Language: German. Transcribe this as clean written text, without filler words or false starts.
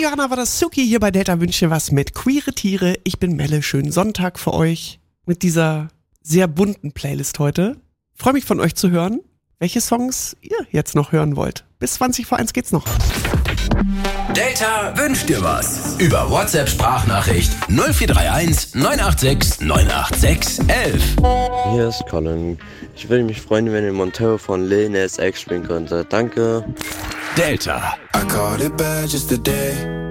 Johanna war das Suki hier bei Delta Wünsche was mit queere Tiere. Ich bin Melle, schönen Sonntag für euch mit dieser sehr bunten Playlist heute. Freue mich von euch zu hören, welche Songs ihr jetzt noch hören wollt. Bis 20 vor 1 geht's noch. Delta wünscht dir was. Über WhatsApp-Sprachnachricht 0431 986 986 11. Hier ist Colin. Ich würde mich freuen, wenn ihr Montero von Lil Nas X spielen könntet. Danke. Delta. I caught it bad just today.